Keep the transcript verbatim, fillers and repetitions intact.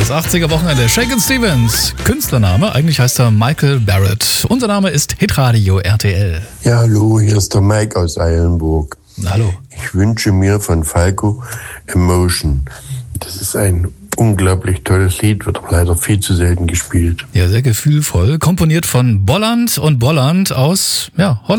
Das achtziger-Wochenende. Shakin' Stevens. Künstlername, eigentlich heißt er Michael Barrett. Unser Name ist Hitradio R T L. Ja, hallo, hier ist der Mike aus Eilenburg. Hallo. Ich wünsche mir von Falco Emotion. Das ist ein unglaublich tolles Lied, wird leider viel zu selten gespielt. Ja, sehr gefühlvoll. Komponiert von Bolland und Bolland aus, ja, Holland.